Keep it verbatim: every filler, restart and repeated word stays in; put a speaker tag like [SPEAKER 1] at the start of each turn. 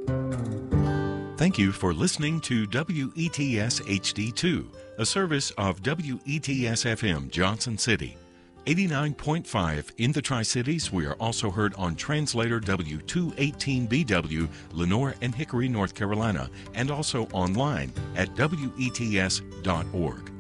[SPEAKER 1] Thank you for listening to W E T S H D two, a service of W E T S F M Johnson City. eighty-nine point five in the Tri-Cities. We are also heard on translator W two eighteen B W, Lenoir and Hickory, North Carolina, and also online at W E T S dot org.